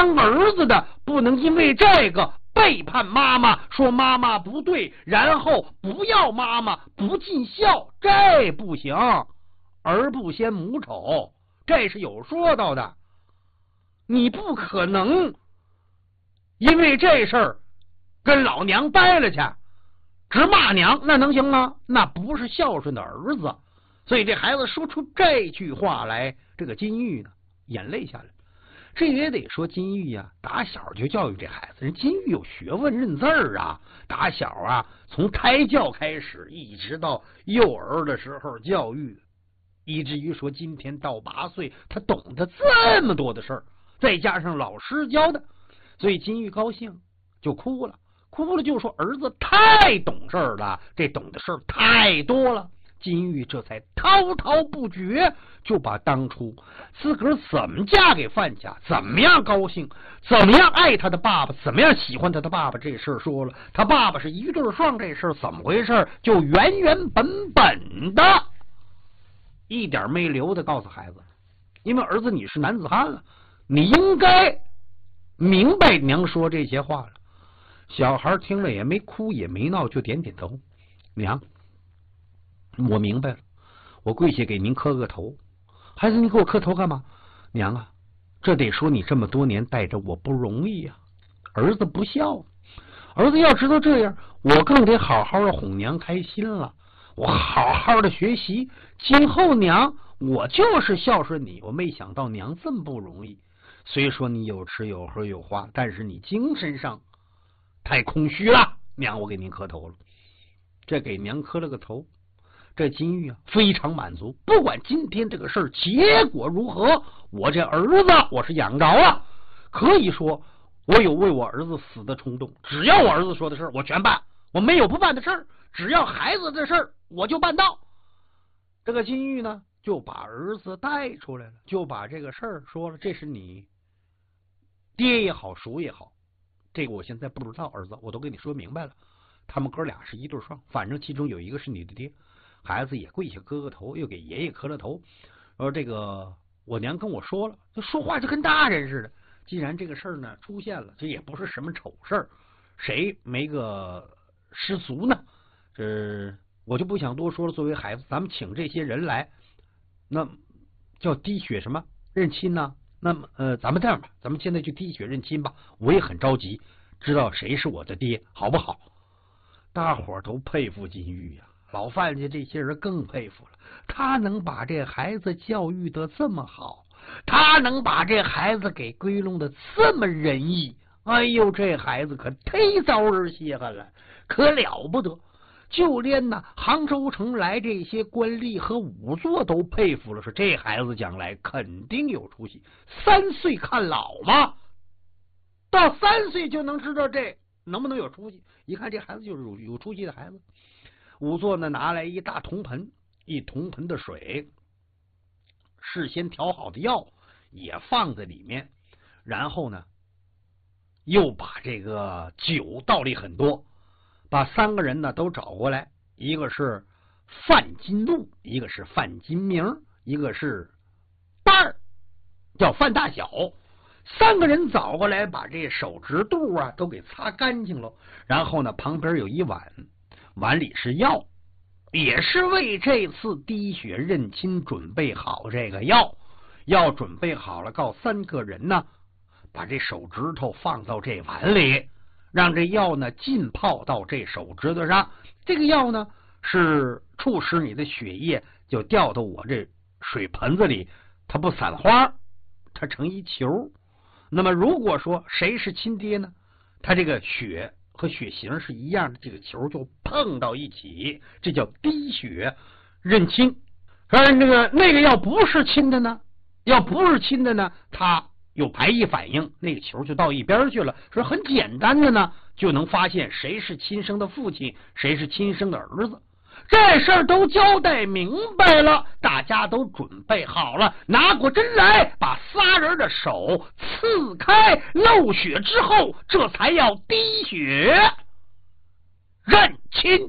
当儿子的不能因为这个背叛妈妈，说妈妈不对，然后不要妈妈，不尽孝，这不行。儿不嫌母丑，这是有说到的。你不可能因为这事儿跟老娘掰了去，直骂娘，那能行吗？那不是孝顺的儿子。所以这孩子说出这句话来，这个金玉呢，眼泪下来。这也得说金玉啊，打小就教育这孩子。人金玉有学问，认字儿啊，打小啊，从胎教开始，一直到幼儿的时候教育，以至于说今天到8岁，他懂得这么多的事儿，再加上老师教的，所以金玉高兴就哭了，哭了就说儿子太懂事了，这懂的事儿太多了。金玉这才滔滔不绝，就把当初自个儿怎么嫁给范家，怎么样高兴，怎么样爱他的爸爸，怎么样喜欢他的爸爸这事儿说了。他爸爸是一对双，这事儿怎么回事，就原原本本的一点没留的告诉孩子。因为儿子你是男子汉了，你应该明白娘说这些话了。小孩听了也没哭也没闹，就点点头。娘，我明白了，我跪下给您磕个头。孩子，你给我磕头干嘛？娘啊，这得说你这么多年带着我不容易呀，儿子不孝，儿子要知道这样，我更得好好的哄娘开心了，我好好的学习，今后娘我就是孝顺你。我没想到娘这么不容易，虽说你有吃有喝有花，但是你精神上太空虚了。娘，我给您磕头了。这给娘磕了个头。这金玉啊，非常满足，不管今天这个事儿结果如何，我这儿子我是养着了，可以说我有为我儿子死的冲动，只要我儿子说的事儿我全办，我没有不办的事儿，只要孩子的事儿我就办到。这个金玉呢，就把儿子带出来了，就把这个事儿说了，这是你爹也好，叔也好，这个我现在不知道，儿子我都跟你说明白了，他们哥俩是一对双，反正其中有一个是你的爹。孩子也跪下磕个头，又给爷爷磕了头。说这个我娘跟我说了，就说话就跟大人似的。既然这个事儿呢出现了，这也不是什么丑事儿，谁没个失足呢？我就不想多说了。作为孩子，咱们请这些人来，那叫滴血什么认亲呢？那么咱们这样吧，咱们现在就滴血认亲吧。我也很着急，知道谁是我的爹，好不好？大伙儿都佩服金玉呀。老范家这些人更佩服了，他能把这孩子教育得这么好，他能把这孩子给归拢的这么仁义，哎呦，这孩子可忒遭人稀罕了，可了不得。就连呢杭州城来这些官吏和仵作都佩服了，说这孩子将来肯定有出息。3岁看老嘛，到3岁就能知道这能不能有出息。一看这孩子就是有出息的孩子。仵作呢拿来一大铜盆，一铜盆的水，事先调好的药也放在里面，然后呢又把这个酒倒了很多，把3个人呢都找过来，一个是范金禄，一个是范金明，一个是蛋儿，叫范大小。3个人找过来，把这手指肚啊都给擦干净了，然后呢旁边有一碗，碗里是药，也是为这次滴血认亲准备好这个药。药准备好了，告3个人呢把这手指头放到这碗里，让这药呢浸泡到这手指头上。这个药呢是促使你的血液就掉到我这水盆子里，它不散花，它成一球。那么如果说谁是亲爹呢，他这个血和血型是一样的，这个球就碰到一起，这叫滴血认亲。而那个要不是亲的呢，它有排异反应，那个球就到一边去了。说很简单的呢，就能发现谁是亲生的父亲，谁是亲生的儿子。这事儿都交代明白了，大家都准备好了，拿过针来，把仨人的手刺开，漏血之后，这才要滴血认亲。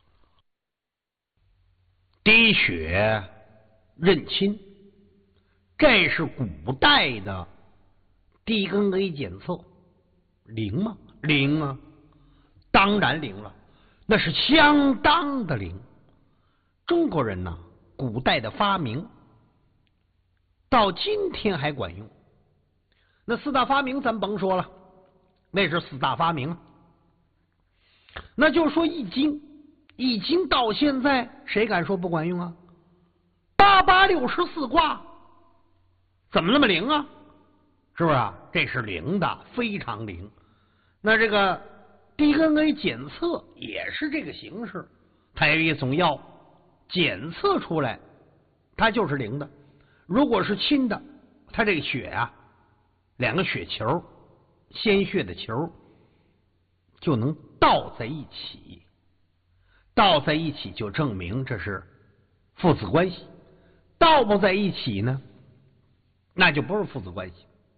滴血认亲， 这是古代的 DNA 检测，灵吗？灵啊，当然灵了，那是相当的灵。中国人呢，古代的发明到今天还管用。那四大发明咱甭说了，那是四大发明啊。那就说易经，易经到现在谁敢说不管用啊？8864卦怎么那么灵啊？是不是啊？这是灵的，非常灵。那这个 DNA 检测也是这个形式，它有一种药检测出来，它就是灵的。如果是亲的，它这个血啊，两个血球，鲜血的球就能倒在一起，倒在一起就证明这是父子关系。倒不在一起呢，那就不是父子关系。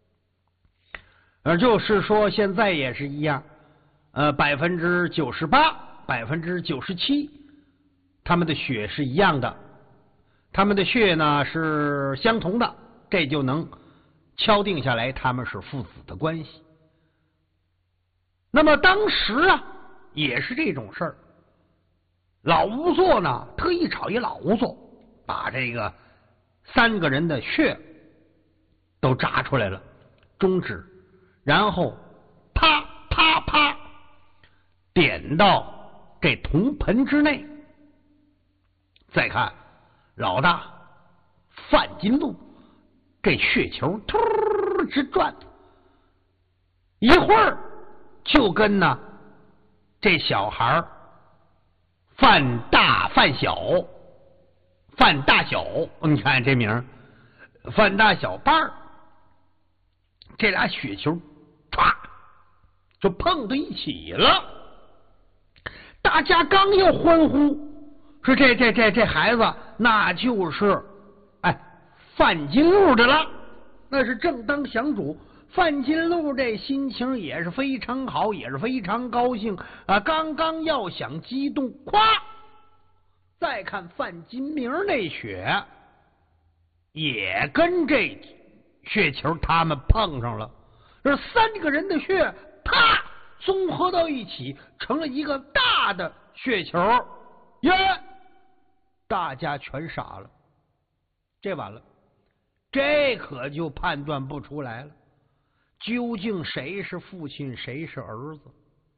就是说现在也是一样，98%、97%他们的血是一样的，他们的血呢是相同的，这就能敲定下来他们是父子的关系。那么当时啊也是这种事儿，老仵作呢特意找一老仵作，把这个3个人的血都扎出来了，中指，然后啪啪啪点到这铜盆之内。再看老大范金禄，这血球突直转，一会儿就跟呢这小孩范大小，你看这名范大小半，这俩血球唰就碰到一起了。大家刚要欢呼，说这孩子那就是范金禄的了，那是正当享主。范金禄这心情也是非常好，也是非常高兴啊！刚要想激动，咵！再看范金明那血，也跟这血球他们碰上了，这3个人的血啪综合到一起，成了一个大的血球。耶！大家全傻了，这完了，这可就判断不出来了，究竟谁是父亲，谁是儿子？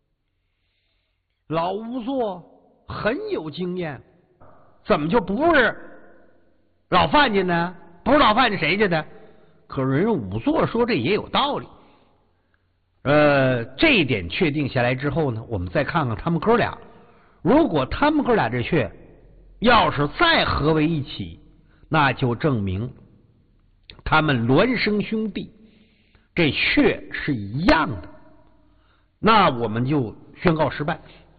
老仵作很有经验，怎么就不是老范家呢？不是老范家谁家的？可是人家仵作说这也有道理。这一点确定下来之后呢，我们再看看他们哥俩，如果他们哥俩这血要是再合为一起，那就证明他们孪生兄弟这血是一样的，那我们就宣告失败，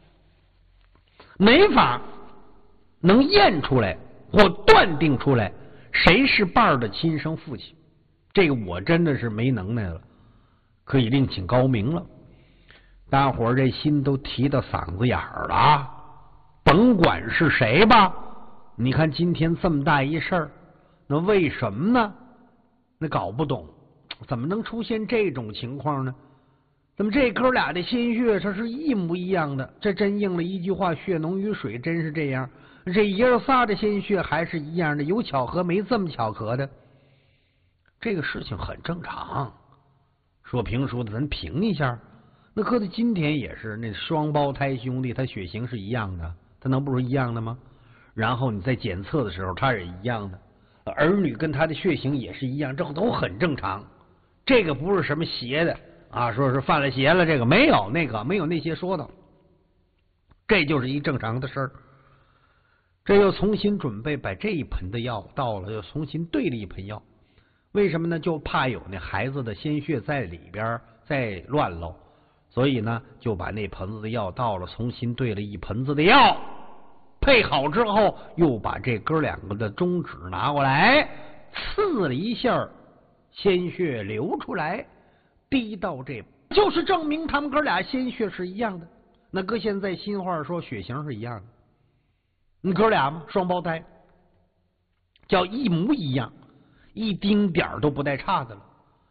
没法能验出来或断定出来谁是伴儿的亲生父亲。这个我真的是没能耐了，可以另请高明了。大伙儿这心都提到嗓子眼儿了，甭管是谁吧，你看今天这么大一事儿，那为什么呢？那搞不懂，怎么能出现这种情况呢？怎么这哥俩的鲜血它是一模一样的？这真应了一句话，血浓于水，真是这样。这爷儿仨的鲜血还是一样的，有巧合没这么巧合的？这个事情很正常。说评书的咱评一下，那搁在今天也是，那双胞胎兄弟他血型是一样的，他能不是一样的吗？然后你在检测的时候他也一样的，儿女跟他的血型也是一样，这都很正常。这个不是什么邪的啊，说是犯了邪了，这个没有，那个没有那些说的，这就是一正常的事儿。这又重新准备把这一盆的药倒了，又重新兑了一盆药，为什么呢？就怕有那孩子的鲜血在里边再乱喽，所以呢就把那盆子的药倒了，重新兑了一盆子的药，配好之后又把这哥两个的中指拿过来刺了一下，鲜血流出来滴到这，就是证明他们哥俩鲜血是一样的。那搁现在新话说血型是一样的，你哥俩嘛双胞胎，叫一模一样。 一丁点儿都不带差的了。